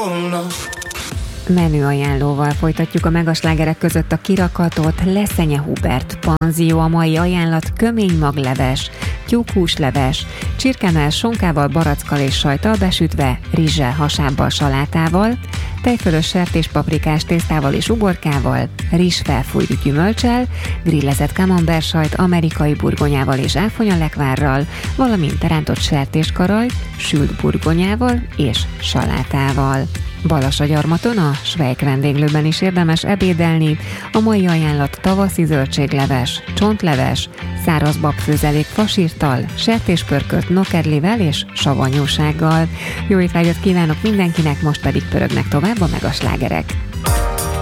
Menü ajánlóval folytatjuk a megaslágerek között a kirakatot. Leszenye Hubert panzió a mai ajánlat: kömény magleves, tyúkhúsleves, csirkemell sonkával, barackkal és sajttal besütve, rizssel, hasábbal, salátával, tejfölös sertéspaprikás tésztával és uborkával, rizsfelfújt gyümölccsel, grillezett camembert-sajt amerikai burgonyával és áfonyalekvárral, valamint rántott sertéskaraj, sült burgonyával és salátával. Balassagyarmaton, a Schweik vendéglőben is érdemes ebédelni. A mai ajánlat: tavaszi zöldségleves, csontleves, száraz babfőzelék fasírttal, sertéspörkölt nokedlivel és savanyúsággal. Jó étvágyat kívánok mindenkinek, most pedig pörögnek tovább a megaslágerek.